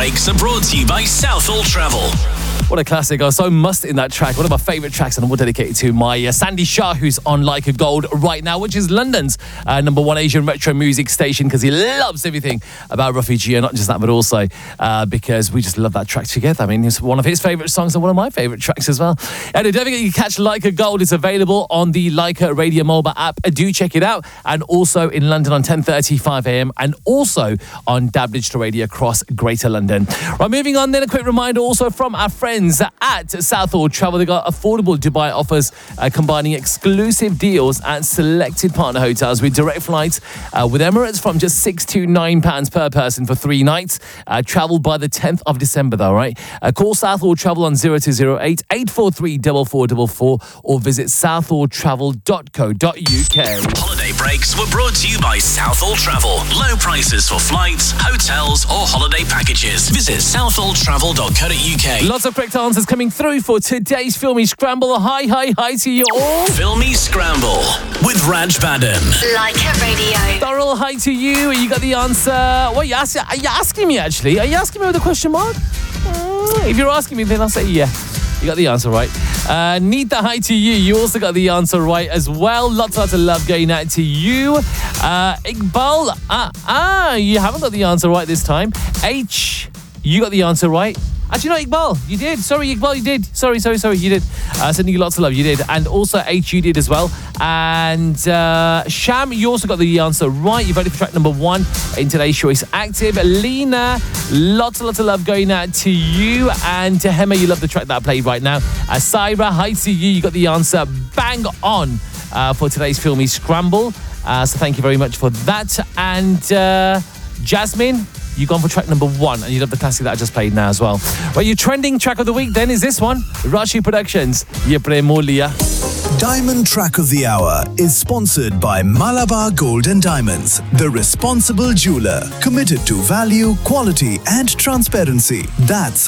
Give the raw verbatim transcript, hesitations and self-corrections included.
breaks are brought to you by Southall Travel. What a classic. I was so must in that track. One of my favourite tracks, and I will dedicate it to my uh, Sandy Shah, who's on Like a Gold right now, which is London's uh, number one Asian retro music station, because he loves everything about Refugee. Not just that, but also uh, because we just love that track together. I mean, it's one of his favourite songs and one of my favourite tracks as well. And don't forget, you can catch Like a Gold. It's available on the Leica Radio mobile app. Do check it out. And also in London on ten thirty, five a.m. and also on Dab Digital Radio across Greater London. Right, moving on then, a quick reminder also from our friends at Southall Travel. They got affordable Dubai offers, uh, combining exclusive deals at selected partner hotels with direct flights uh, with Emirates from just six to nine pounds per person for three nights. Uh, travel by the tenth of December, though, right? Uh, call Southall Travel on zero two zero eight, eight four three, four four four four or visit southall travel dot co dot uk. Holiday breaks were brought to you by Southall Travel. Low prices for flights, hotels or holiday packages. Visit southall travel dot co dot uk. Lots of correct answers coming through for today's Filmy Scramble. Hi, hi, hi to you all. Filmy Scramble with Raj Baden. Like a radio. Darryl, hi to you. You got the answer. What are you, ask- are you asking me, actually? Are you asking me with a question mark? Mm, if you're asking me, then I'll say yeah. You got the answer right. Uh, Nita, hi to you. You also got the answer right as well. Lots, lots of love going out to you. Uh, Iqbal, ah, ah, you haven't got the answer right this time. H, you got the answer right. Actually, no, Iqbal, you did. Sorry, Iqbal, you did. Sorry, sorry, sorry, you did. Uh, sending you lots of love, you did. And also, H, you did as well. And uh, Sham, you also got the answer right. You voted for track number one in today's Choice Active. Lena, lots and lots of love going out to you. And to Hema, you love the track that I played right now. Uh, Syra, hi to you. You got the answer bang on uh, for today's Filmy Scramble. Uh, so thank you very much for that. And uh, Jasmine, you've gone for track number one, and you love the classic that I just played now as well. Well, your trending track of the week then is this one, Rashi Productions, Ye Premo Liya. Diamond Track of the Hour is sponsored by Malabar Gold and Diamonds, the responsible jeweler, committed to value, quality and transparency. That's